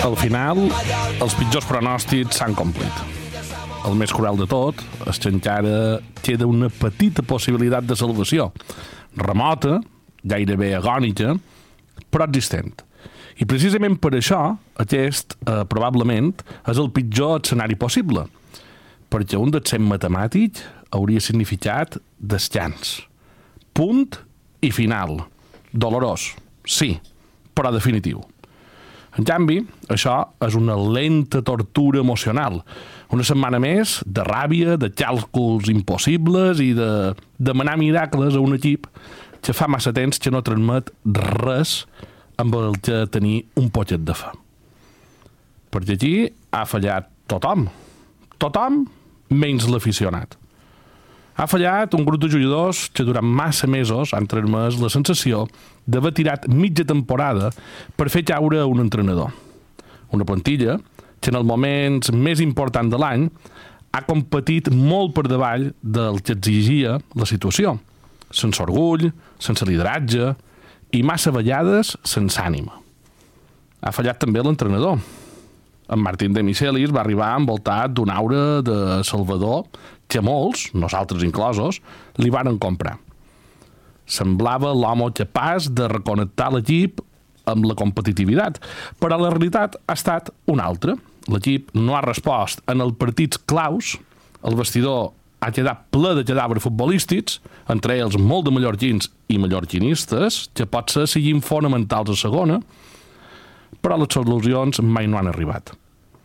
Al final, els pitjors pronòstics s'han complit. El més cruel de tot és que encara queda una petita possibilitat de salvació. Remota, gairebé agònica, però existent. I precisament per això, aquest, probablement, és el pitjor escenari possible. Perquè un d'accent matemàtic hauria significat descans. Punt i final. Dolorós, sí, però definitiu. En canvi, això és una lenta tortura emocional. Una setmana més de ràbia, de càlculs impossibles i de demanar miracles a un equip que fa massa temps que no transmet res amb el que tenir un poquet de fe. Perquè aquí ha fallat tothom. Tothom menys l'aficionat. Ha fallat un grup de jugadors que durant massa mesos han transmès la sensació d'haver tirat mitja temporada per fer caure un entrenador. Una plantilla que en els moments més importants de l'any ha competit molt per davall del que exigia la situació. Sense orgull, sense lideratge i massa vegades sense ànima. Ha fallat també l'entrenador. En Martín de Michelis va arribar envoltat d'un aura de salvador que molts, nosaltres inclosos, li varen comprar. Semblava l'home capaç de reconnectar l'equip amb la competitivitat, però la realitat ha estat una altra. L'equip no ha respost en els partits claus, el vestidor ha quedat ple de cadàvers futbolístics, entre ells molt de mallorquins i mallorquinistes, que potser siguin fonamentals a segona, però les solucions mai no han arribat.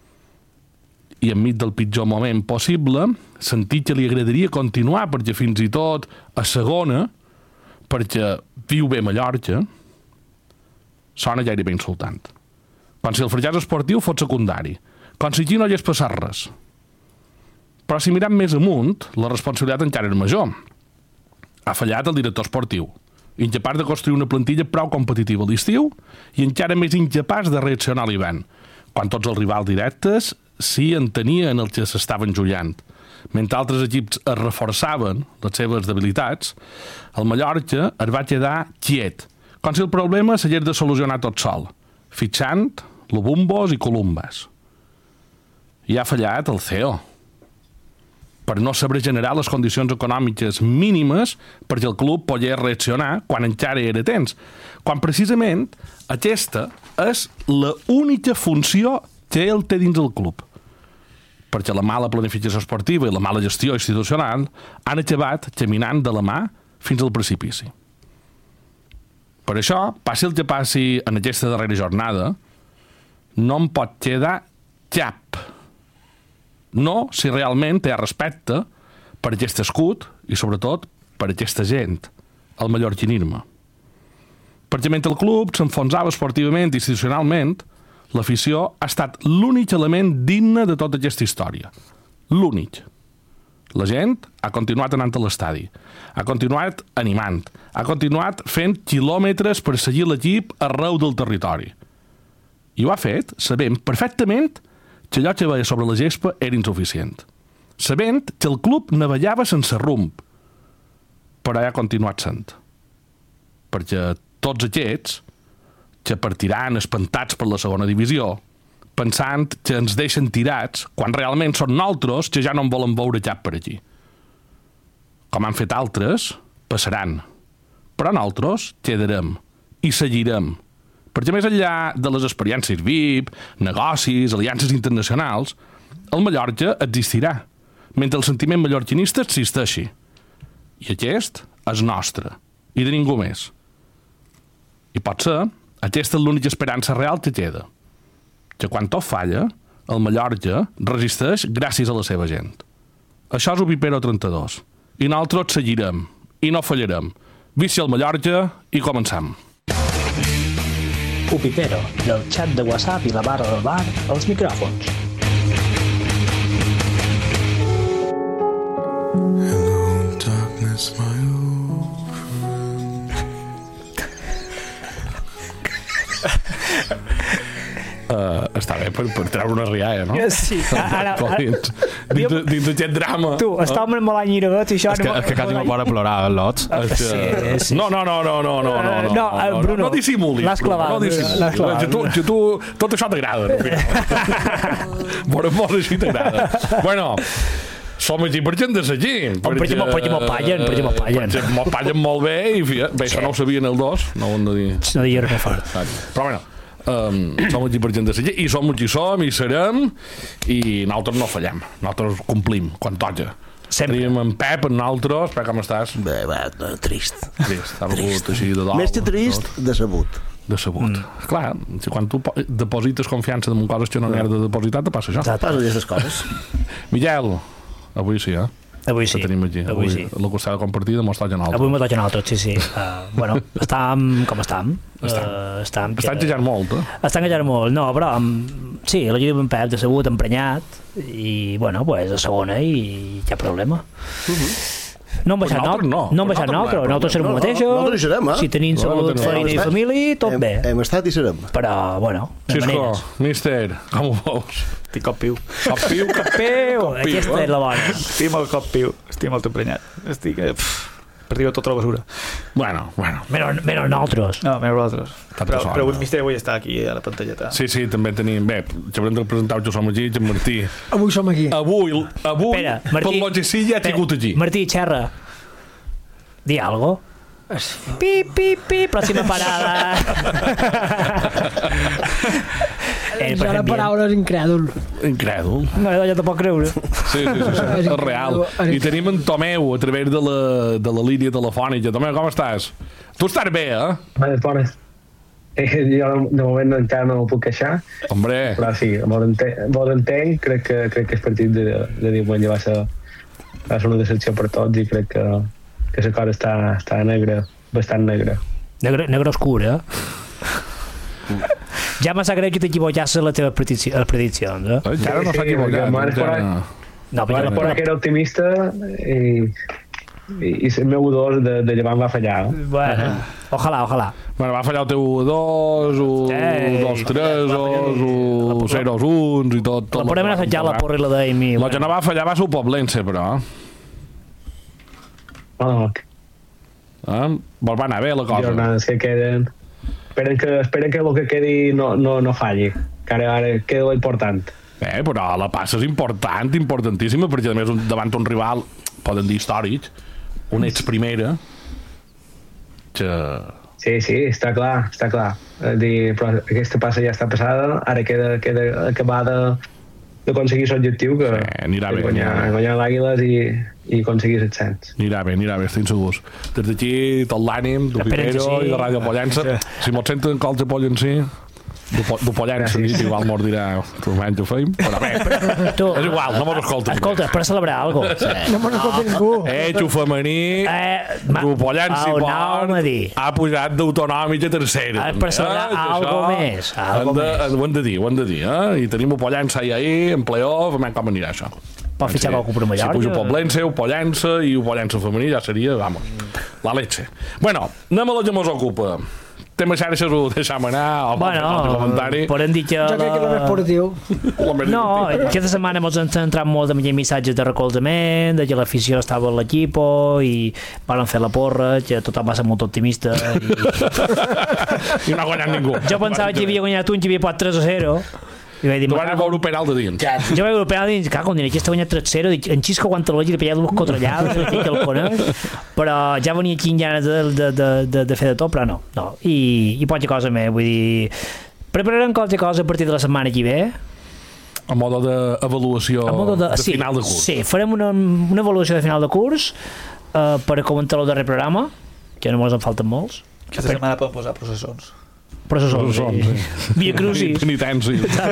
I enmig del pitjor moment possible, sentit que li agradaria continuar, perquè fins i tot a segona, perquè viu bé Mallorca, sona gairebé insultant. Com si el fracàs esportiu fos secundari, com si aquí no hagués passat res. Però si mirem més amunt, la responsabilitat encara és major. Ha fallat el director esportiu, incapaç de construir una plantilla prou competitiva a l'estiu i encara més incapaç de reaccionar a l'hivern, quan tots els rivals directes sí en tenien el que s'estaven jugant. Mentre altres equips es reforçaven les seves debilitats, el Mallorca es va quedar quiet, com si el problema s'hagués de solucionar tot sol, fitxant lobumbos i columbes. I ha fallat el CEO, per no saber generar les condicions econòmiques mínimes perquè el club pogués reaccionar quan encara era temps, quan precisament aquesta és l'única funció que ell té dins el club. Perquè la mala planificació esportiva i la mala gestió institucional han acabat caminant de la mà fins al precipici. Per això, passi el que passi en aquesta darrera jornada, no em pot quedar cap. No si realment té respecte per aquest escut i, sobretot, per aquesta gent, el mallorquinisme. Perquè mentre el club s'enfonsava esportivament i institucionalment, l'afició ha estat l'únic element digne de tota aquesta història. L'únic. La gent ha continuat anant a l'estadi, ha continuat animant, ha continuat fent quilòmetres per seguir l'equip arreu del territori. I ho ha fet sabent perfectament que allò que veia sobre la gespa era insuficient. Sabent que el club navegava sense rumb, però ha continuat sent. Perquè tots aquests que partiran espantats per la segona divisió, pensant que ens deixen tirats, quan realment són nosaltres que ja no en volen veure cap per aquí. Com han fet altres, passaran. Però nosaltres quedarem i seguirem. Perquè més enllà de les experiències VIP, negocis, aliances internacionals, el Mallorca existirà, mentre el sentiment mallorquinista existeixi. I aquest és nostre, i de ningú més. I potser aquesta és l'única esperança real que queda. Que quan tot falla, el Mallorca resisteix gràcies a la seva gent. Això és Upipero 32. I nosaltres seguirem. I no fallarem. Visca el Mallorca i comencem. Upipero, del xat de WhatsApp i la barra del bar als micròfons. Hello, darkness, my old friend. Està bé per treure una rialla, no? Sí, ara... Dins d'aquest drama. Tu, estàvem amb l'any Iragot i això... És que quasi no pot plorar, Lots. Sí. No, Bruno, no dissimulis. L'has clavat. No dissimulis. Que tu tot això t'agrada. Vora molt així t'agrada. Bueno, som aquí per gent de seguir. Perquè m'ho pallen. M'ho pallen molt bé i bé, això no ho sabien el 2, no ho hem de dir. No diria res fort. Però bueno, som aquí per gent de seguir i som qui som i serem i nosaltres no fallem, nosaltres complim quan toca. Sempre. Tenim en Pep, en nosaltres. Pep, com estàs? Bé, trist. T'ha begut així de dol. Més que trist, decebut. Decebut. Clar, si quan tu deposites confiança en coses que no n'hi ha de depositar, te passa això. Passen aquestes coses. Miquel, avui sí, Avui sí. Que tenim aquí. Avui sí. La costada compartida m'ho està genant. Avui m'ho està genant tot, sí. Bueno, estàvem com estàvem. Està engajar molt, Està engajar molt, no, però sí, la lliga d'en Pep decebut, emprenyat i, bueno, pues a segona i hi ha problema. No hem baixat nosaltres serem el mateix. Nosaltres hi serem, si tenim salut, feina i família, tot bé. Hem estat i serem. Però, bueno, de maneres. Míster, com ho veus? Estic cop piu. Aquesta és la bona. Estic molt cop piu. Estic molt emprenyat. Estic... per arribar tota la basura. Bueno. Menys nosaltres. No, menys vosaltres. Però avui el Mister avui està aquí a la pantalleta. Sí, també tenim... Bé, ja haurem de presentar que som aquí, en Martí. Avui som aquí. Avui Espera, Martí, per l'OGC ja ha tingut aquí. Martí, xerra. Di algo. Pi, pròxima parada. Ja la paraula és incrèdul. Incrèdul? No, ja te pot creure. Sí, és real. I tenim en Tomeu a través de la línia telefònica. Tomeu, com estàs? Tu estàs bé, Bones. Jo de moment encara no ho puc queixar. Hombre. Però sí, molt entenc. Crec que el partit de diumenge va ser una decepció per tots i crec que la cosa està negra, bastant negra. Negra oscura. Ja m'ha sap greu que t'equivocasses les teves prediccions, Encara no s'ha equivocat. No, però que era optimista i el meu 2 de llevant va fallar. Bueno, ojalà. Bueno, va fallar el teu 2, 2-3, 0-1 i tot. La podem assetjar la porra i la d'Amy. La que no va fallar va ser el Poblense, però. Va anar bé la cosa. Jornades que queden. Esperen que el que quedi no falli. Que ara queda lo important. Bé, però la passa és important, importantíssima, perquè a més davant un rival, poden dir històric, un ets primera, que... Sí, està clar. Però aquesta passa ja està passada, ara queda acabar d'aconseguir l'objectiu, que és guanyar l'Àguiles i aconseguir 700. Anirà bé, estic segurs. Des d'aquí, tot l'ànim, du Pipero i de Ràdio Pollença. Si mos senten cols de Pollencí, du Pollença, igual mos dirà tu menys ho feim, però bé, és igual, no mos escolten. Escolta, per celebrar alguna cosa. No mos escolta ningú. Xu femení, du Pollença ha pujat d'autonòmic a tercera. Per celebrar alguna més. Ho hem de dir, i tenim un Pollença ahir, en playoff, com anirà això. Pot fitxar qualcú per Mallorca. Si puja Poblense, un Pollença i un Pollença femení ja seria, vamos, la leche. Bueno, anem a la que mos ocupa. Tema xarxes ho deixam anar, podem dir que... Jo crec que és el més esportiu. No, aquesta setmana ens han entrat molt de missatges de recolzament, de que l'afició estava a l'equip i van fer la porra, que tothom va ser molt optimista. I no ha guanyat ningú. Jo pensava que havia guanyat un, que havia pot 3-0. Tu vas veure un penal de dins. Jo vaig veure un penal de dins, cago, aquí està guanyat 3-0, dic, en Xisco aguanta l'oll i li pegat dues cotrellades, que el coneix, però ja venia aquí en ganes de fer de tot, però no. I poca cosa més, vull dir, prepararem qualque cosa a partir de la setmana que ve. A modo d'avaluació de final de curs. Sí, farem una avaluació de final de curs per comentar el darrer programa, que no ens en falten molts. Aquesta setmana podem posar processons. Processons, sí. Via Crucis. Penitenci.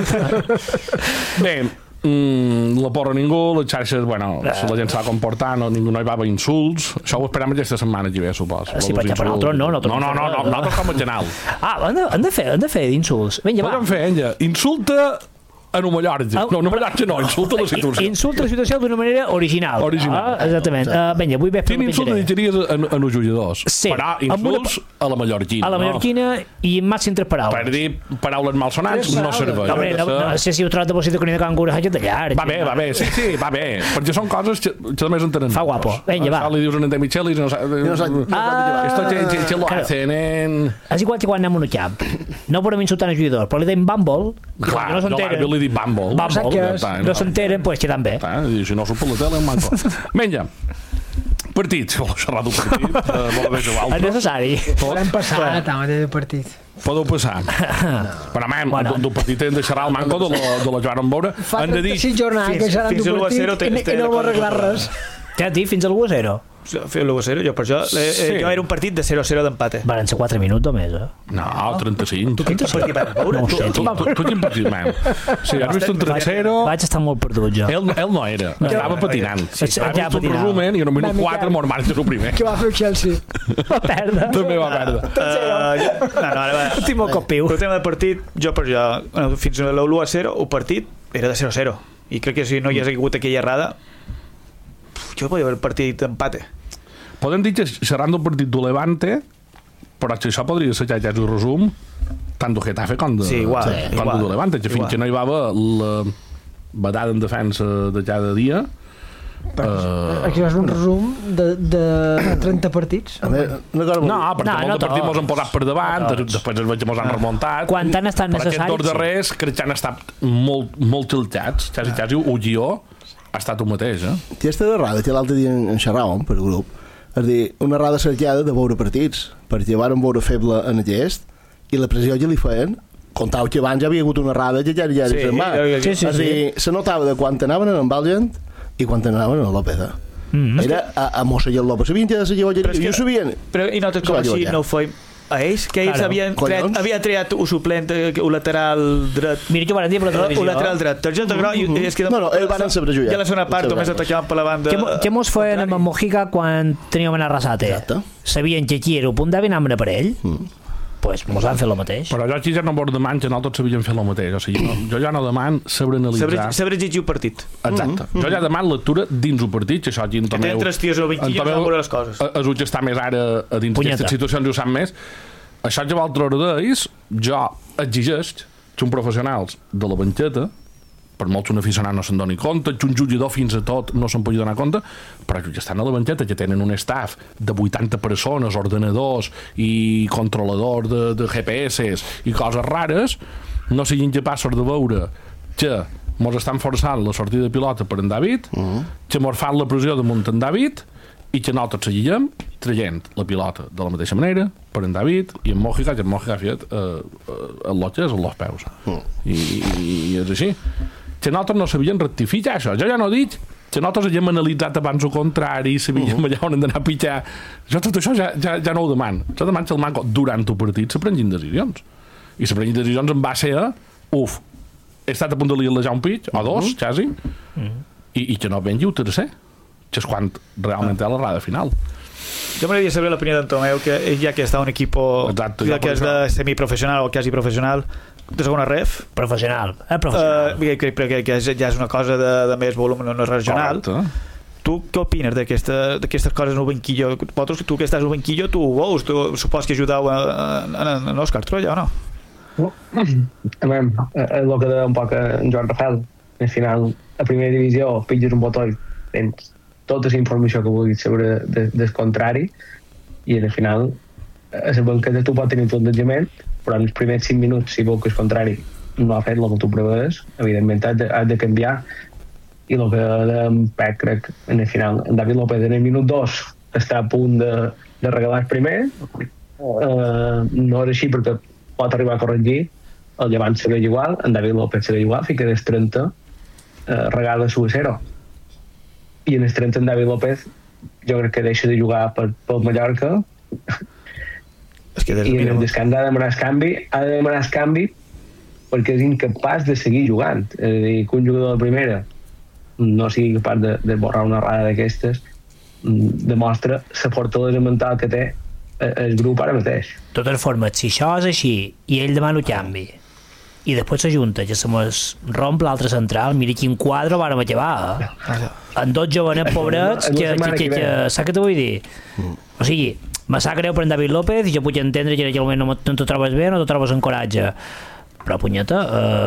Bé, la porra ningú, les xarxes, bueno, la gent se va comportar, ningú no hi va haver insults. Això ho esperem aquesta setmana que ve, supos. Sí, perquè per nosaltres no. Nosaltres com a general. Han de fer d'insults. Vinga, va. Podem fer, insulta en un Mallorca. No, en un Mallorca no, insulta la situació. Insulta la situació d'una manera original. Exactament. Vinga, vull veure... Quin insult diries en els jugadors? Sí. Però insults a la mallorquina. A la mallorquina i en màxim 3 paraules. Per dir paraules malsonants no serveix. No sé si heu trobat de possible que n'hi ha un coratge de llarg. Va bé, sí, va bé. Perquè són coses que només entenen. Fa guapo. Vinga, va. Li dius a De Michelis i no saps... Esto que lo hacen en... És igual que quan anem a un camp. No podem insultar els jugadors, però li deim Bumble. Clar, jo li dic Bumble. No s'enteren, doncs queden bé. Si no surt per la tele, manco. Vinga. Partit. Xerrar d'un partit. És necessari. Podem passar també de partit. Podeu passar. Però, d'un partit hem de xerrar el manco de la Joan Moura. Fa 36 jornades que xerran d'un partit i no m'ho arreglar res. Ja et dic, fins al 1-0. Fer l'1-0, jo per això jo era un partit de 0-0 d'empate. Van ser 4 minuts només, No, 35. Tu quin partit vas veure? Tu quin partit, man? Sí, has vist un 3-0. Vaig estar molt perdut, jo. Ell no era, estava patinant. Has vist un resumen i en un minut 4 mor marxa el primer. Què va fer el Chelsea? Va perdre. També va perdre. No, estic molt copiu. El tema del partit, jo per jo, fins a l'1-0, el partit era de 0-0. I crec que si no hi hagués hagut aquella errada, jo podria haver partit d'empate. Podem dir que xerrant d'un partit de Levante, però això podria ser ja un resum tant del Getafe com de Levante, que fins que no hi va haver la badada en defensa de cada dia. Aquí és un resum de 30 partits. No, perquè molts partits mos han posat per davant, després mos han remuntat. Quan han estat necessaris. Però aquests dos darrers crec que han estat molt tiltats, quasi un guió ha estat el mateix, Aquesta errada que l'altre dia en xerràvem per grup, és a dir, una errada cercada de veure partits, perquè varen veure feble en aquest i la pressió que li feien, comptau que abans ja havia hagut una errada que ja era germà. És a dir, se notava de quan anaven en Valgent i quan anaven a López. Era a Mosseguer López, sabien que de la llevalleria, i ho sabien. Però i nosaltres com així no ho feim a ells, que ells havien triat un suplent, un lateral dret. Mira que van dir per la televisió. Un lateral dret. Targeta groc. No, ells van saber jugar. Ja la segona part només atacaven per la banda. Què mos feien amb Mojica quan teníem a Arrasate? Sabien que aquí era un punt d'ave i anaven a per ell. Pues mos han fet el mateix. Però jo aquí ja no vos demano que nosaltres sabíem fer el mateix. O sigui, jo ja no demano saber analitzar... Saber llegir un partit. Exacte. Jo ja demano lectura dins un partit, que això aquí en Tomeu... Que tenen 3 tios o 20 quilos a veure les coses. És un que està més ara a dins d'aquestes situacions i ho sap més. Això que vosaltres ordeis, jo exigeix que un professionals de la banqueta, per molt que un aficionat no se'n doni compte, que un jugador fins a tot no se'n pugui donar compte, però que estan a la banqueta, que tenen un staff de 80 persones, ordenadors i controladors de GPS i coses rares, no siguin capaços de veure que mos estan forçant la sortida de pilota per en David, que mos fan la pressió damunt en David i que nosaltres seguíem traient la pilota de la mateixa manera per en David i en Mojica, que en Mojica ha fet el lotges a los peus i és així, que nosaltres no sabíem rectificar això. Jo ja no dic que nosaltres havíem analitzat abans el contrari, sabíem allà on hem d'anar a pitjar. Jo tot això ja no ho demano. Jo demano que el manco durant el partit se prenguin decisions, i se prenguin decisions en base a he estat a punt de liar-la un pitch o dos, quasi, i que no vengui un tercer, que és quan realment té la rada final. Jo m'agradaria saber l'opinió d'en Tomeu, que ja que està un equip que és de semiprofessional o quasi professional, de segona ref professional. Crec que ja és una cosa de més volum, no és regional. Tu què opines d'aquestes coses en el banquillo? Tu que estàs al banquillo, tu ho veus, tu supos que ajudeu en Òscar Trolla o no? A veure, el que deia un poc en Joan Rafael, al final a primera divisió pitges un botó i tens tota la informació que vulguis sobre del contrari, i al final a la banqueta tu pots tenir tot l'enjament, però en els primers 5 minuts, si veus que el contrari no ha fet el que tu preveus, evidentment has de canviar. I el que dèiem Pep, crec, en el final, en David López en el minut 2 està a punt de regalar el primer, no era així perquè pot arribar a corregir, el Llevant serà igual, en David López serà igual, fica des 30 regala su 0, i en el 30 en David López jo crec que deixa de jugar pel Mallorca, i en el descans ha de demanar el canvi perquè és incapaç de seguir jugant. És a dir, que un jugador de primera no sigui capaç de borrar una errada d'aquestes demostra la fortalesa mental que té el grup ara mateix. De totes formes, si això és així i ell demana un canvi i després s'ajunta, ja se mos romp l'altre central, mira quin quadre vàrem acabar, en 2 jovenets pobrets que saps què t'ho vull dir? O sigui, me sap greu per en David López i jo puc entendre que en aquell moment no t'ho trobes bé, no t'ho trobes amb coratge, però punyeta,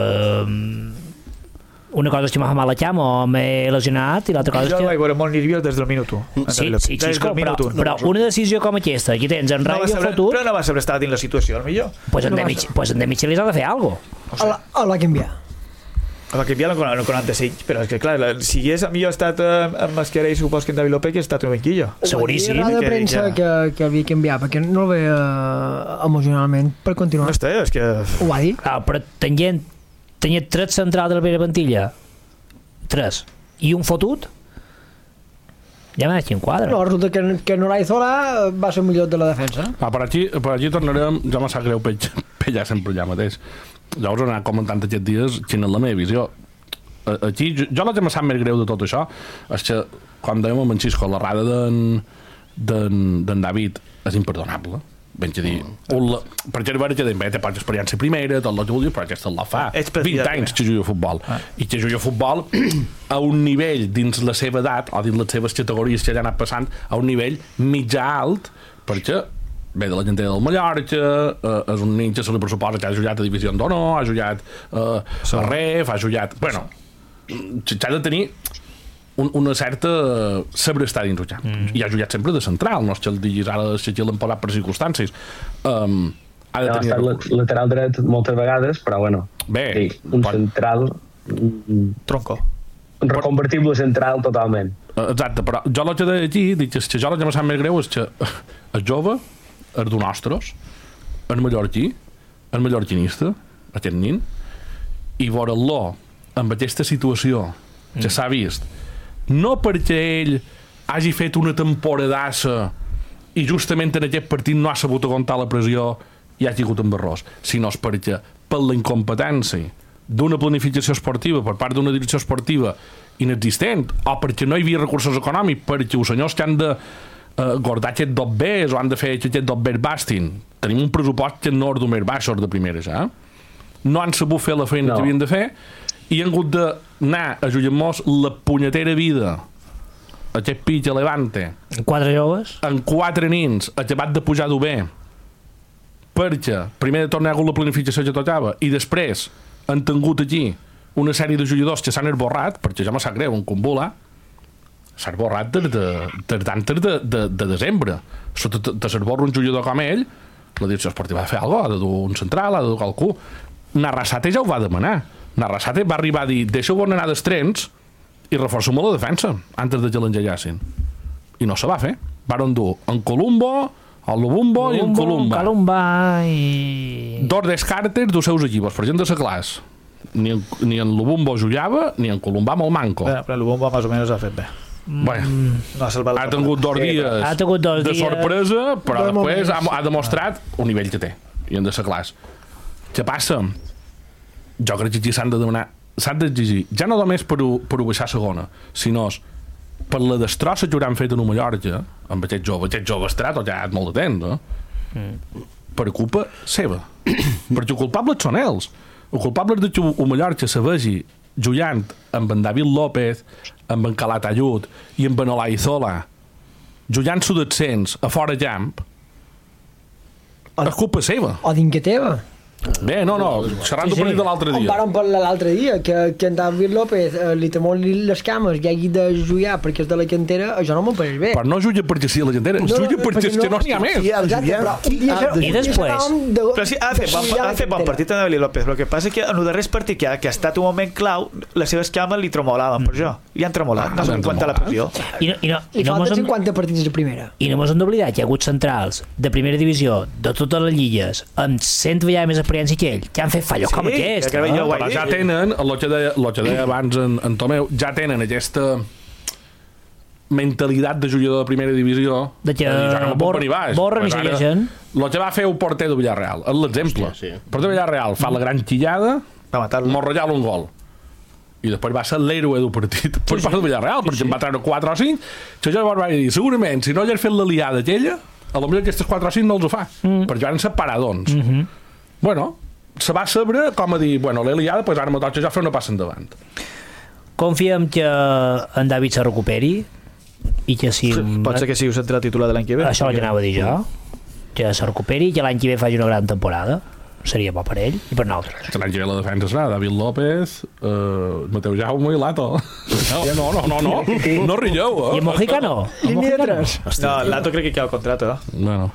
una cosa és que m'ha mal la cama o m'he lesionat i l'altra cosa és que... Jo vaig veure molt nerviós des del minut 1. Sí, Xisco, però una decisió com aquesta, aquí tens en Rai i el futur... Però no va saber estar dins la situació, millor. Pues en De Michelis ha de fer alguna cosa. A la canviar. A la canviar el 46, però és que clar, si hagués millor estat amb Masquerà i supos que en David López que ha estat un banquillo. Seguríssim. La de premsa que havia canviat, perquè no el veia emocionalment per continuar. No està, és que... Ho va dir. Però tenia 3 centrals de la primera plantilla, 3, i un fotut, ja m'ha deixat un quadre. No, resulta que Noray Zola va ser millor de la defensa. Per aquí tornarem, ja m'ha sap greu pellar sempre allà mateix. Ja us he anat comentant aquests dies quina és la meva visió. Aquí, jo la que m'ha sap més greu de tot això és que, quan dèiem amb en Xisco, la rada d'en David és imperdonable. Ben que dir, perquè era vera que d'en té poca experiència primera, tot el que vulguis, però aquesta la fa 20 anys que juga a futbol, i que juga a futbol a un nivell dins la seva edat o dins les seves categories que ja ha anat passant, a un nivell mitjà alt, perquè ve de la gent del Mallorca, és un nen que se li pressuposa que ha jugat a Divisió d'Honor, ha jugat a Ref, ha jugat... Bueno, s'ha de tenir una certa saber estar dins el camp, i ha jugat sempre de central, no és que el diguis ara que l'han posat per circumstàncies, ha de tenir... Ha estat lateral dret moltes vegades, però bueno, bé, un central tronco, un reconvertible central totalment. Exacte, però jo el que deia aquí, dic que jo el que m'ha sap més greu és que el jove, el d'un nostres, el mallorquí, el mallorquinista, aquest nin, i veure-lo amb aquesta situació que s'ha vist, no perquè ell hagi fet una temporadassa i justament en aquest partit no ha sabut aguantar la pressió i ha tingut amb errors, sinó perquè per la incompetència d'una planificació esportiva per part d'una direcció esportiva inexistent, o perquè no hi havia recursos econòmics, perquè els senyors que han de guardar aquest dos Bs o han de fer que aquest dos Bs bastin, tenim un pressupost que no és d'un més baixos de primeres, no han sabut fer la feina que havien de fer i han hagut d'anar a Jullem-Mos la punyetera vida aquest pitx a Levante 4 joves amb 4 nins acabat de pujar d'UB perquè primer de tornar a la planificació que tocava i després han tingut aquí una sèrie de jugadors que s'han esborrat, perquè ja me sap greu un Cumbula s'ha esborrat d'antes de desembre. De s'esborra un jugador com ell, la direcció esportiva ha de fer alguna cosa, ha de dur un central, ha de dur qualcú. Narrasate ja ho va demanar. Narrasate va arribar a dir, deixeu-vos anar dels trens i reforcem la defensa antes de que l'engellassin. I no se va fer. Varen dur en Columbo, el Lubumbo i en Columba i... Dos descartes dels seus equipos, per gent de la classe. Ni en Lubumbo jugava, ni en Columba molt manco. Però Lubumbo més o menys ha fet bé. Bueno, ha tingut 2 dies de sorpresa, però després ha demostrat un nivell que té i en de la classe. Què passa? Jo crec que aquí s'han de demanar, s'han d'exigir, ja no només per baixar segona, sinó per la destrossa que hauran fet en un Mallorca amb aquest jove estrat, o ja ha molt de temps, per culpa seva. Perquè els culpables són ells. Els culpables de que un Mallorca se vegi jugant amb en David López, amb en Calatayud i amb en Olai Zola, jugant-s'ho d'ascens a fora camp, és culpa seva. O d'inque teva. Bé, no, xerrant d'un partit de l'altre dia. On vàrem parlar l'altre dia, que en David López li té molt les cames i hagi de jugar perquè és de la cantera, això no m'ho pareix bé. Però no juga perquè sí a la cantera, juga perquè és que no n'hi ha més. I després? Però sí, ha fet bon partit en David López, el que passa que en el darrer partit que ha estat un moment clau, les seves cames li tremolaven per això. Li han tremolat, no s'han quant a la pressió. I falten 50 partits de primera. I no mos hem d'oblidar que hi ha hagut centrals de primera divisió, de totes les lligues, amb 100 vegades més experiència que ell, que han fet fallos com aquest. Però ja tenen, el que deia abans en Tomeu, ja tenen aquesta mentalitat de jugador de primera divisió de que borren i segueixen. El que va fer el porter de Villarreal és l'exemple. El porter de Villarreal fa la gran quillada, mos regala un gol i després va ser l'héroe del partit per part de Villarreal, perquè en va treure 4 o 5 que jo vaig dir, segurament si no hagués fet la liada aquella, potser aquestes 4 o 5 no els ho fa perquè van ser paradons. Bueno, se va saber com a dir, bueno, l'he liada, doncs ara me toca ja fer una passa endavant. Confiem que en David se recuperi i que si... Pot ser que sigui central titular de l'any que ve. Això l'anava a dir jo, que se recuperi i que l'any que ve faci una gran temporada. Seria bo per ell i per nosaltres. L'any que ve la defensa serà David López, Mateu Jaume i Lato. No rilleu, I el Mojica no? Línia de 3. No, Lato crec que queda el contracte, Bueno.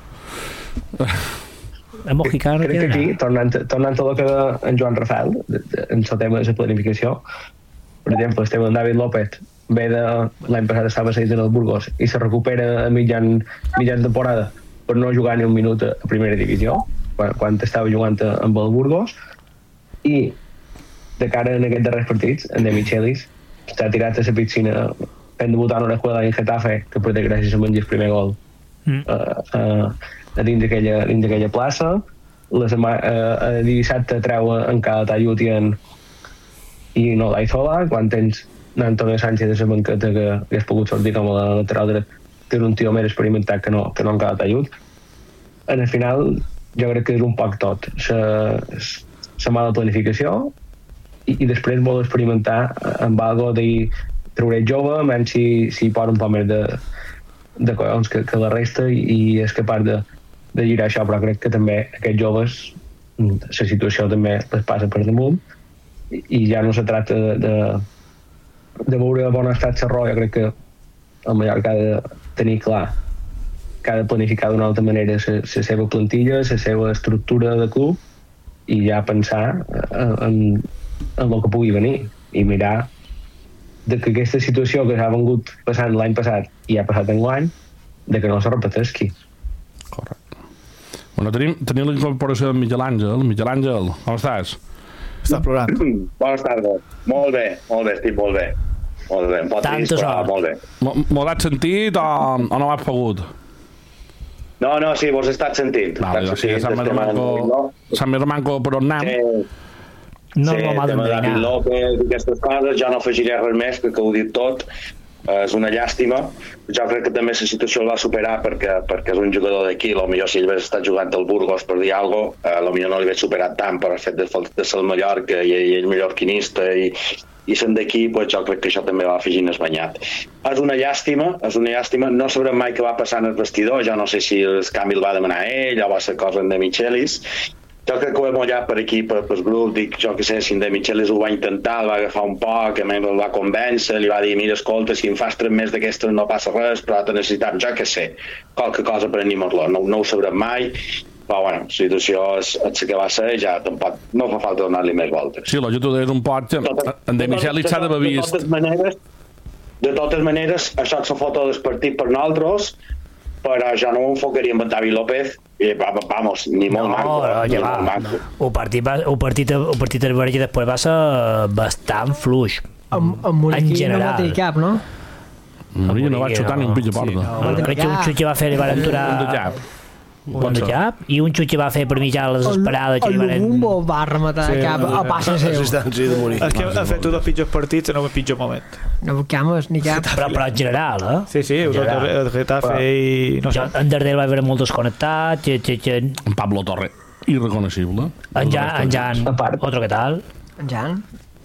El Mojica no crec que aquí, tornant a lo que en Joan Rafael, en el tema de la planificació, per exemple, el David López ve de l'any passat estava seguit en el Burgos i se recupera a mitjan temporada per no jugar ni un minut a primera divisió quan estava jugant amb el Burgos, i de cara en aquests darrers partits en De Michelis està tirat a la piscina fent debutar en una escola en Getafe que per desgràcia se menja el primer gol a dins d'aquella plaça. Dissabte treu en cada tallut i no l'Aizola, quan tens Antonio Sánchez de la banqueta que hagués pogut sortir com a lateral dret, que és un tio més experimentat que no en cada tallut. En el final jo crec que és un poc tot la mala planificació i després vol experimentar amb algo de treure jove, menys si posa un poc més de collons que la resta i és capaç de girar això, però crec que també aquests joves la situació també les passa per damunt i ja no se tracta de veure bon estat Sarró. Jo crec que el Mallorca ha de tenir clar que ha de planificar d'una altra manera la seva plantilla, la seva estructura de club i ja pensar en el que pugui venir i mirar de que aquesta situació que s'ha vengut passant l'any passat i ha passat enguany, de que no se repetesqui. Correcte. Bueno, tenim la incorporació de Miguel Àngel. Miguel Àngel, com estàs? Estàs plorant. Bones tardes. Molt bé, estic molt bé. Molt bé, em pot disparar, molt bé. M'ho has sentit o no m'has pogut? No, sí, vos he estat sentint. Vale, sí, Sant Més Manco per on anem. No m'ha d'endevinar. David López i aquestes coses, jo no afegiré res més perquè ho he dit tot. És una llàstima. Jo crec que també la situació el va superar perquè és un jugador d'aquí. Potser si ell hagués estat jugant al Burgos per dir alguna cosa, potser no li hagués superat tant per el fet de ser el Mallorca i ell mallorquinista i sent d'aquí, jo crec que això també va afegir el banyat. És una llàstima, no sabrem mai què va passar en el vestidor, jo no sé si el canvi el va demanar ell o va ser cosa de Michelis. Jo crec que ho he mullat per aquí, pel grup, dic, jo què sé, si en De Michelis ho va intentar, el va agafar un poc, a mi el va convèncer, li va dir, mira, escolta, si em fas 3 més d'aquestes no passa res, però te necessitam, jo què sé, qualque cosa per animar-lo, no ho sabrem mai, però bueno, la situació és la que va ser, ja tampoc no fa falta donar-li més voltes. Sí, l'objecte és un poc, en De Michelis s'ha d'haver vist. De totes maneres, això és la foto del partit per nosaltres, però jo no m'enfocaria amb David López vamos, ni molt manco. El partit del Verge després va ser bastant fluix amb Muriqui no va tenir cap, no? Muriqui no va xutar ni un pitj a porta. Crec que un xut que va fer li van aturar un de cap i un xut que va fer per mitjà les esperades el Lumumbo va rematar de cap a passa seu. És que ha fet un dels pitjors partits en un pitjor moment. No cames ni cap. Però en general, Sí, el Getafe i... En Dardel va haver molt desconnectat. En Pablo Torre, irreconocible. En Jan, otro que tal. En Jan?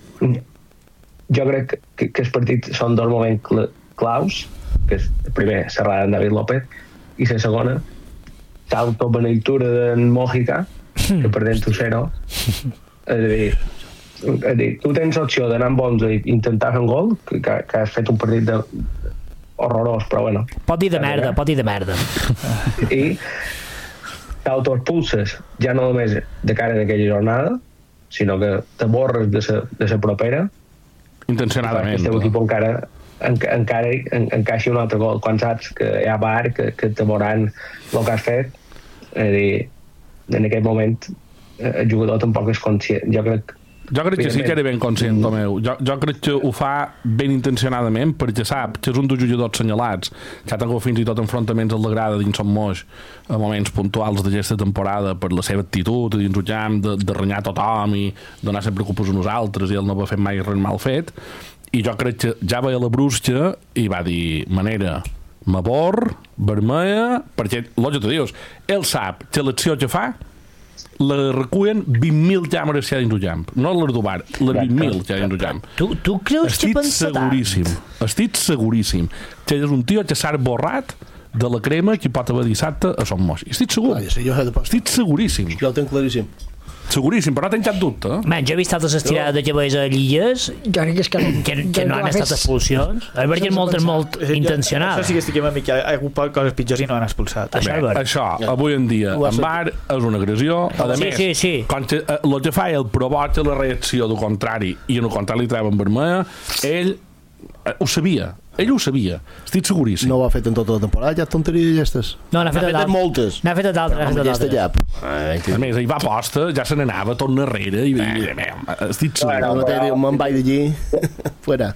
Jo crec que els partits són dos moments claus, que és el primer, serrada en David López, i la segona, l'autobeneïtura d'en Mojica, que perdent 2-0. És a dir, tu tens l'opció d'anar amb 11 i intentar fer un gol, que has fet un partit horrorós, però bueno. Pot dir de merda. I t'autoexpulses ja no només de cara en aquella jornada, sinó que te borres de la propera. Intencionadament. El teu equip encara encaixi un altre gol quan saps que hi ha bar, que te veuran el que has fet. És a dir, en aquest moment el jugador tampoc és conscient. Jo crec que sí que era ben conscient, Tomeu. Jo crec que ho fa ben intencionadament perquè sap que és un dels jugadors senyalats que ha tingut fins i tot enfrontaments al de grada dins Son Moix a moments puntuals d'aquesta temporada per la seva actitud dins el camp, de renyar tothom i donar sempre culpes a nosaltres i ell no va fer mai res mal fet. I jo crec que ja veia la brusca i va dir, manera, m'abor, vermella, perquè, l'objecte dius, ell sap que l'acció que fa la recullen 20.000 càmeres que hi ha dins el camp. No les del bar, les 20.000 que hi ha dins el camp. Tu creus que pensa tant? Estic seguríssim que és un tio que s'ha borrat de la crema que pot haver dissabte a Son Moix. Estic segur. Estic seguríssim. Jo ho tenc claríssim. Seguríssim, però no tinc cap dubte. Man, jo he vist altres estirades de cabells a Lilles que no han estat expulsions. És perquè és molt intencional. Això sí que estic amb mi, que hi ha hagut coses pitjors i no han expulsat. Això, avui en dia, en bar, és una agressió. A més, el que fa el provoca la reacció del contrari i en el contrari li treuen vermella, ell ho sabia. Ell ho sabia, estic seguríssim. No ho ha fet en tota la temporada, ja tonteries aquestes. No, n'ha fet moltes. N'ha fet d'altres. A més, ell va a posta, ja se n'anava tot enrere i estic segur. Me'n vaig d'allí, fuera.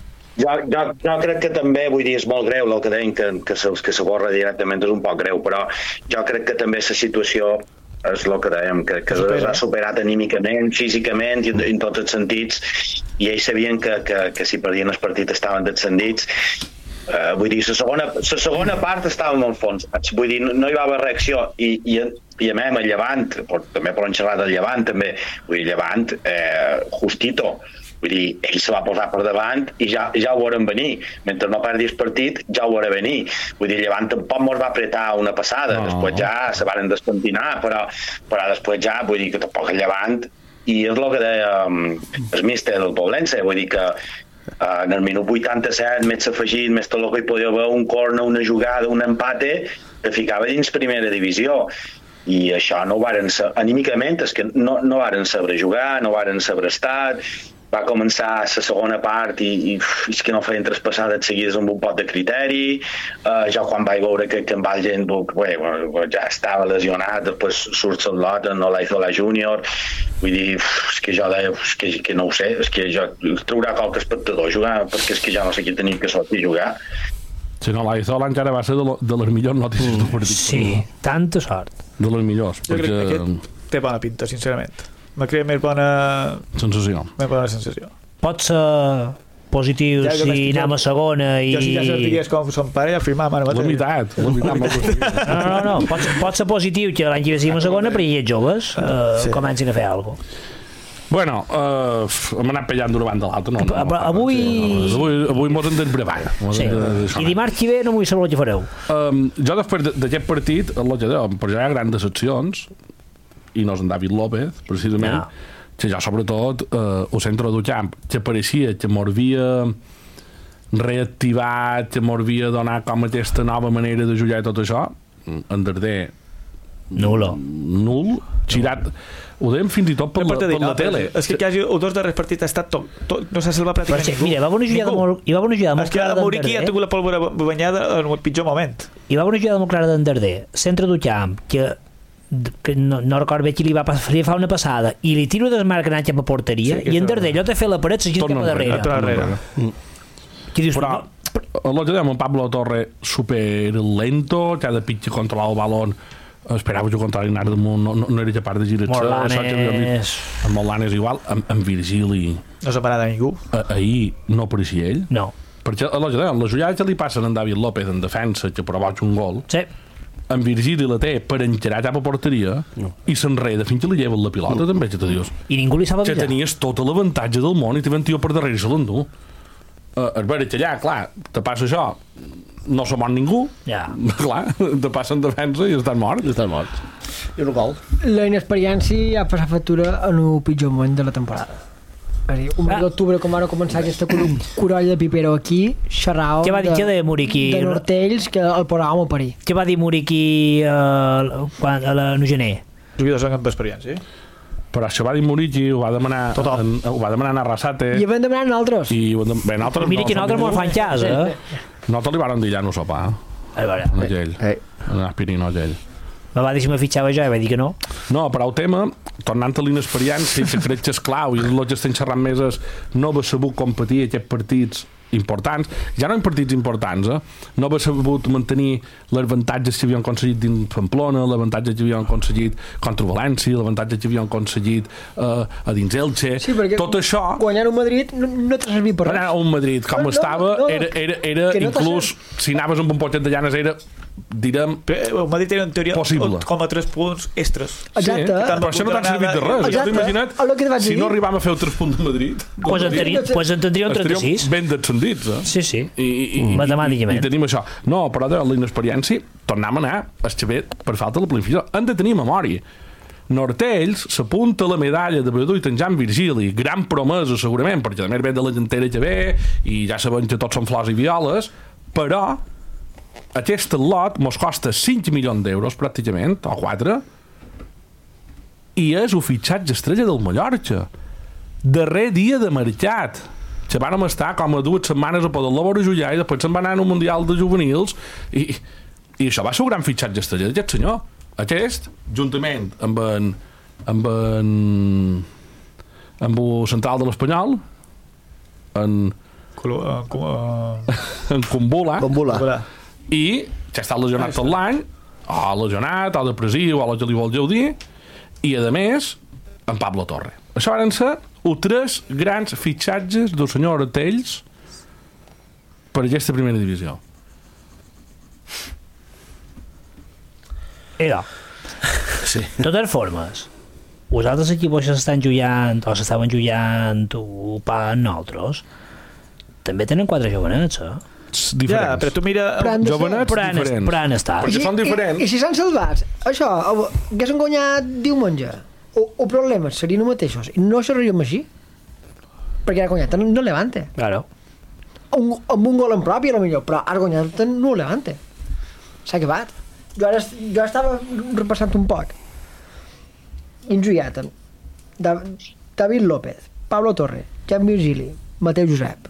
Jo crec que també, vull dir, és molt greu el que deien que s'aborra directament, és un poc greu, però jo crec que també la situació és el que dèiem, que s'ha superat anímicament, físicament i en tots els sentits, i ells sabien que si perdien el partit estaven descendits. Vull dir, la segona part estava molt fons, vull dir, no hi va haver reacció i a més el Llevant, també poden xerrar del Llevant també, vull dir, Llevant justito, vull dir, ell se va posar per davant i ja ho volen venir, mentre no perdi el partit ja ho volen venir, vull dir, Llevant tampoc mos va apretar una passada, després ja se van despentinar, però després ja, vull dir que tampoc el Llevant, i és el que deia el míster del Poblense, vull dir que en el minut 87, més afegit, més tot el que hi podia haver, un corner, una jugada, un empate, que ficava dins primera divisió. I això no ho varen saber, anímicament, és que no varen saber jugar, no varen saber estar. Va començar la segona part i és que no feien tres passades seguides amb un pot de criteri. Jo quan vaig veure que en Valgen ja estava lesionat, després surt el lot en Olaizola Júnior, vull dir, és que jo deia que no ho sé, és que jo traurà qualque espectador jugar, perquè és que ja no sé qui tenia que sortir a jugar. Si no, l'Olaizola encara va ser de les millors notícies del partit. Sí, tanta sort. De les millors. Jo crec que aquest té bona pinta, sincerament. M'ha creat més bona sensació. Pot ser positiu si anem a segona i... Jo si ja digués com son pare ja firmava la veritat. No, pot ser positiu que l'any que ve siguem a segona, però hi ha joves comencin a fer alguna cosa. Bueno, hem anat pellant d'una banda a l'altra. Avui mos hem d'esbrevar. I dimarts que ve no vull saber el que fareu. Jo després d'aquest partit, per ja hi ha grans decepcions, i no és en David López, precisament, que jo sobretot el centre del camp, que pareixia que m'havia reactivat, que m'havia donat com aquesta nova manera de jugar i tot això, en Darder nul, girat, ho dèiem fins i tot per la tele. És que quasi els dos darrers partits ha estat tot, no s'ha salvat pràcticament ningú. Mira, va haver una jugada molt clara d'en Darder. Muriqui ha tingut la pólvora banyada en el pitjor moment. Hi va haver una jugada molt clara d'en Darder, centre del camp, que no recordo bé qui li va fa una passada i li tiro desmarc anant cap a porteria i en Darder allò de fer la paret s'agita cap a darrere. Però el que dèiem en Pablo Torre super lento, cada pitch que controlar el balón esperava que contra l'Inar no era capaç de girar amb Molanes igual, amb Virgili no s'ha parat a ningú ahir no apareixia ell perquè les jugades que li passen a en David López en defensa que provoca un gol en Virgili la té per encarar cap a porteria i s'enreda fins que li lleven la pilota també que te dius i ningú li sap que tenies tot l'avantatge del món i te ven tio per darrere i se l'endú a veure que allà, clar, te passa això no se mor ningú clar, te passen defensa i estan morts i un gol. La inexperiència ha passat factura en el pitjor moment de la temporada. És a dir, un mes d'octubre, com ara començar aquesta corolla de Pipero aquí, xerràvem de Nortells, que el posàvem a parir. Què va dir Muriqui a Nugener? Jugadors amb experiència, però això va dir Muriqui, ho va demanar a Arrasate i ho vam demanar nosaltres mira que nosaltres mos fan cas nosaltres li vàrem dir ja no sopar en Aspirino aquell me va dir si me fitxava jo i va dir que no però el tema, tornant a l'inexperiència que crec que és clau i el que estem xerrant més és no haver sabut competir aquests partits importants, ja no en partits importants no haver sabut mantenir les avantatges que havien aconseguit dins Pamplona, l'avantatge que havien aconseguit contra València, l'avantatge que havien aconseguit a dins Elche tot això guanyar un Madrid no t'ha servit per res un Madrid com estava era inclús si anaves amb un potet de llanes era direm el Madrid té en teoria possible. 8,3 punts extres. Exacte. Però això no t'ha servit de res. Jo t'he imaginat, si no arribàvem a fer 3 punts de Madrid, pues en tindríem 36. Ben descendits, Sí. Matemàticament. I tenim això. No, però de l'inexperiència tornem a anar al Xavier per falta de la planificació. Han de tenir memòria. Nortells s'apunta la medalla de Beduit en Jan Virgili, gran promesa segurament, perquè també ve de la llantera que ve i ja sabem que tots són flors i violes, però aquest lot mos costa 5 milions d'euros pràcticament, o 4, i és el fitxatge estrella del Mallorca, darrer dia de mercat, que vàrem estar com a 2 setmanes a poder-la veure jugar i després se'n va anar en un Mundial de Juvenils i això va ser un gran fitxatge estrella d'aquest senyor. Aquest, juntament amb el central de l'Espanyol, en Kumbula, i ja està lesionat tot l'any, o lesionat, o depressiu, o el que li volgeu dir, i a més en Pablo Torre. Això van ser els 3 grans fitxatges del senyor Ortells per aquesta primera divisió. Sí. De totes formes, vosaltres equips que s'estan jugant o s'estaven jugant o pa nosaltres també tenen 4 jovenets, diferents. Ja, però tu mira jovenets diferents. Però han estat. Perquè són diferents. I si s'han salvat, això, haguessin guanyat diumenge, o problemes serien els mateixos, i no serríem així, perquè ha guanyat no Levante. Claro. Amb un gol en propi, potser, però ha guanyat no Levante. S'ha acabat. Jo estava repassant un poc i ens jugaven David López, Pablo Torre, Jan Virgili, Mateu Josep,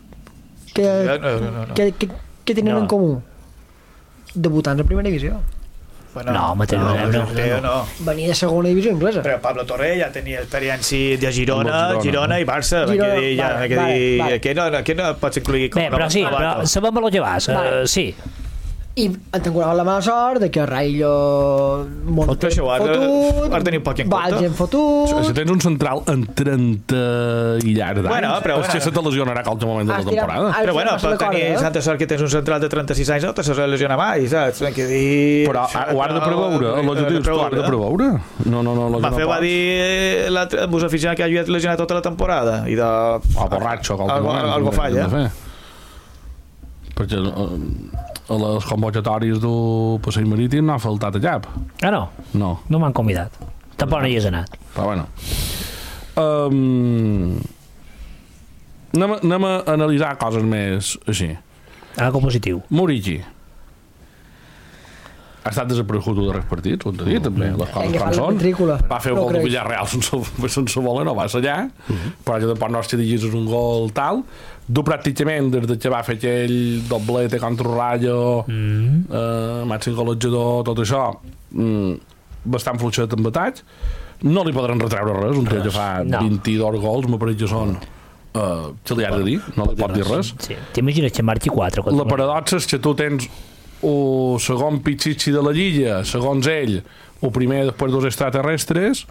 què tenen en comú? Debutants a primera divisió. No, Mateu Josep no. Venia de segona divisió inglesa. Però Pablo Torre ja tenia experiència de Girona i Barça. Que no pots incluir com però sí, però sabem el que vas. Sí. I en tinguem la mala sort de que Raillo fotut, ara tenim poc en compte. Valgen fotut. Si tens un central en 30 i llarg d'anys, és que se te lesionarà a qualsevol moment de la temporada. Però bueno, per tenir santa sort que tens un central de 36 anys no te se lesiona mai, saps? Però ho has de preveure, ho has de preveure. No, Mafeu va dir vos aficionat que ha lesionat tota la temporada i de... O borratxo, algo falla. Perquè a les convocatòries del Passeig Marítim no ha faltat a cap. No? No m'han convidat. Tampoc no hi has anat. Però bueno. Anem a analitzar coses més així. Algo positiu. Muriqui. Ha estat desaparegut de res partits, ho hem de dir, també. Les coses com són. Va fer un gol de Villarreal sense voler, no va ser allà, però ja tampoc no es diguis un gol tal. Du pràcticament des que va fer aquell doblete contra el Rayo, màxim golejador, tot això, bastant fluixet en batall. No li podran retreure res, un tio que fa 22 gols, m'apareix que són què li ha de dir? No li pot dir res. T'imagines que marqui 4. La paradoxa és que tu tens el segon pitxitxi de la Lliga, segons ell, el primer després dels extraterrestres,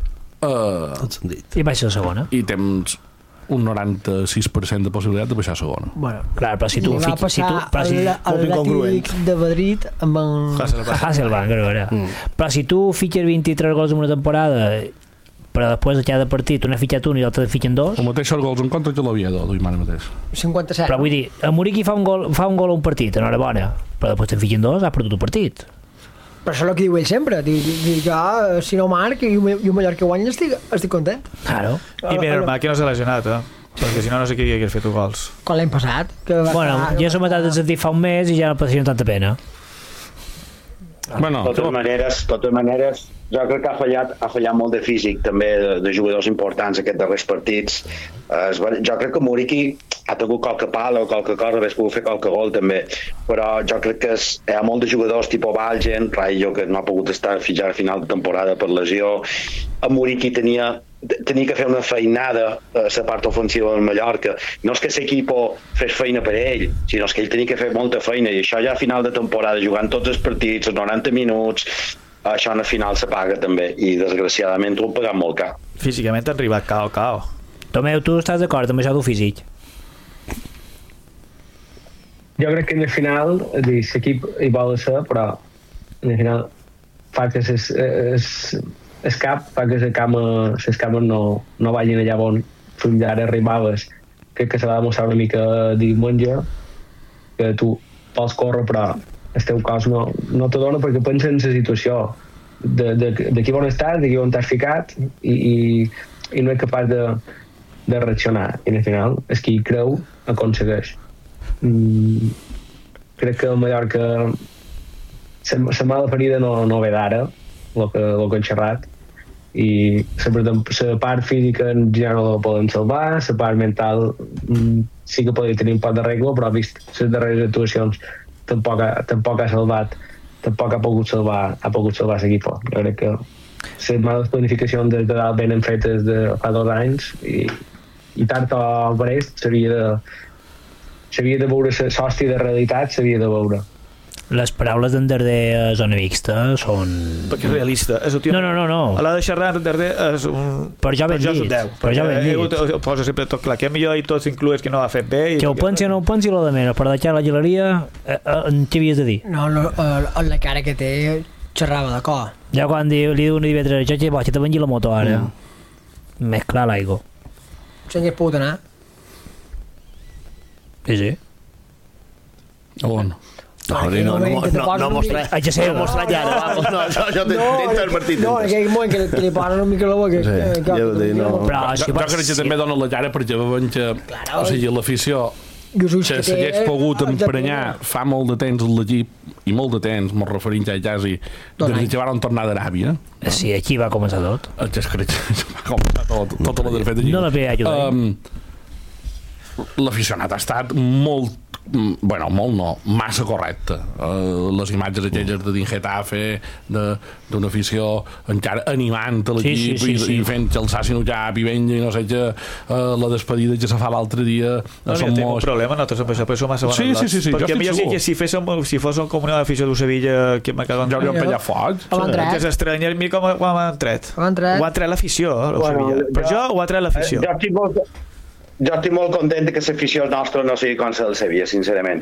i baixa a segona. I tens un 96% de possibilitat de baixar a segona. Bueno, clar, però si tu l'Atlètic de Madrid amb en Hasselbank, però si tu fitxes 23 gols en una temporada però després de cada partit un ha fitxat un i l'altre fitxen 2, el mateix gols en contra que l'Oviedo d'Uimana mateix 57. Però vull dir, a Muriqui fa un gol a un partit, enhorabona, però després te'n fitxen 2, has perdut un partit. Però això és el que diu ell sempre. Diu jo, si no marc i un Mallorca guanya, estic content. Claro. I mira, normal que no s'ha lesionat, perquè si no sé qui hagués fet gols. Com l'any passat. Bueno, jo s'ho m'ha de sentir fa un mes i ja no pateixen tanta pena. Bueno, de totes maneres, jo crec que ha fallat molt de físic també de jugadors importants aquests darrers partits. Jo crec que Muriqui ha tingut qualque pala o qualque cosa, hauria pogut fer qualque gol també, però jo crec que hi ha molt de jugadors tipus Valgen, Rayo, que no ha pogut estar fins a final de temporada per lesió. A Muriqui tenia que fer una feinada a la part ofensiva del Mallorca. No és que l'equip fes feina per ell, sinó que ell tenia que fer molta feina, i això ja a final de temporada, jugant tots els partits, els 90 minuts, això al final se paga també, i desgraciadament ho han pagat molt car. Físicament han arribat cao. Tomeu, tu estàs d'acord amb això del físic? Jo crec que en el final l'equip hi vol ser, però en el final fa que el cap fa que les cames no vagin allà on fins ara arribaves. Crec que se va demostrar una mica diumenge que tu vols córrer però el teu cos no te dona perquè pensa en la situació d'aquí on estàs, d'aquí on t'has ficat i no és capaç de reaccionar i al final és qui creu aconsegueix. Crec que el Mallorca la mala ferida no ve d'ara el que hem xerrat i la part física ja no la poden salvar, la part mental sí que podria tenir un poc d'arreglo, però vist les darreres actuacions tampoc ha salvat, tampoc ha pogut salvar l'equip. Jo crec que les males planificacions des de dalt venen fetes de fa 2 anys i tard o prest s'havia de veure la sòstia de realitat, s'havia de veure. Les paraules d'en Darder a Zona Mixta són... Perquè és realista. No. A l'hora de xerrar, en Darder és un... Per jo ben dit. Posa sempre tot clar, que millor i tots incluïs que no ho ha fet bé. Que ho pensi o no ho pensi, lo de menys, per deixar la galeria, què havies de dir? No, la cara que té xerrava de cor. Ja quan li diu una divendres, jo vaig a venir la moto ara. Més clar l'aigua. Se'n hi pot anar? Sí. On? No mostrat ja ara, jo t'he advertit. No, en aquell moment que li posen una mica la boca. Jo crec que també dona la cara perquè veuen que l'afició que s'hagués pogut emprenyar fa molt de temps l'equip i molt de temps, molt referint ja quasi des que van tornar d'Aràbia. Sí, aquí va començar tot. Jo crec que va començar tota la desfeta aquí. No l'havia ajudat. L'aficionat ha estat molt massa correcte. Les imatges aquelles de dins Getafe d'una afició encara animant a l'equip i fent que el Sassi no cap i venga i no sé què, la despedida que se fa l'altre dia tinc un problema, nosaltres per això massa bona sí, perquè millor sí que si fos un comunitat d'afició de Sevilla que me cago en ja hauríem pellat foc que s'estranya, mira com ho han tret l'afició però jo ho ha tret l'afició. Jo estic molt content que l'afició nostra no sigui com la del Sevilla, sincerament.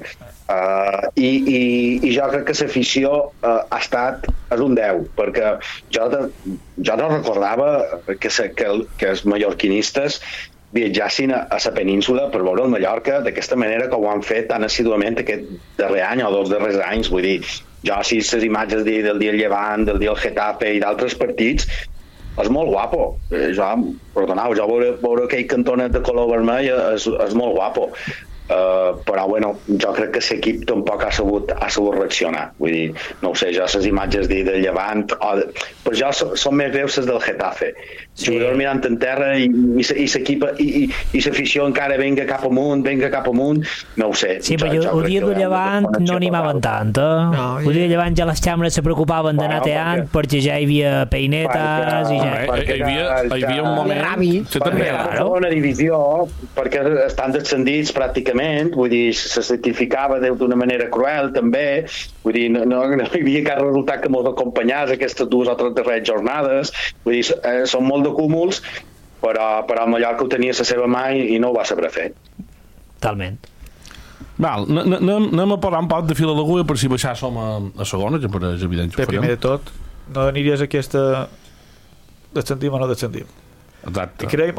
I jo crec que l'afició és un 10, perquè jo no recordava que els mallorquinistes viatjassin a la península per veure el Mallorca d'aquesta manera que ho han fet tan assiduament aquest darrer any o 2 darrers anys. Vull dir, jo sí, les imatges del dia Llevant, del dia el Getafe i d'altres partits és molt guapo. Jo veure aquell cantonet de color vermell és molt guapo. Però bueno, jo crec que l'equip tampoc ha sabut reaccionar. Vull dir, no ho sé, jo les imatges del Llevant per jo són més greus les del Getafe. Jugadors mirant en terra i l'equip i l'afició encara venga cap amunt, no ho sé. Sí, però el dia del Llevant no animaven tant, el dia del Llevant ja les càmeres se preocupaven d'anar teant perquè ja hi havia peinetes i ja... Hi havia un moment que també era una divisió perquè estan descendits pràcticament, vull dir, se certificava d'una manera cruel també, vull dir, no hi havia cap resultat que mos acompanyés aquestes 2 o 3 darreres jornades, vull dir, són molt de cúmuls, però el Mallorca ho tenia a la seva mà i no ho va saber fer. Totalment. Val, anem a posar un poc de fil a l'agulla per si baixar som a segona, que per és evident que ho farem. Primer de tot, no aniries a aquesta descendim o no descendim. Exacte.